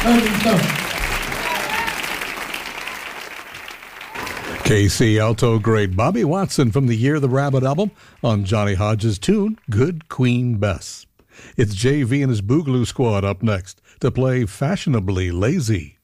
Lovely stuff. KC alto great Bobby Watson from the Year the Rabbit album on Johnny Hodges' tune, Good Queen Bess. It's JV and his Boogaloo Squad up next to play Fashionably Lazy.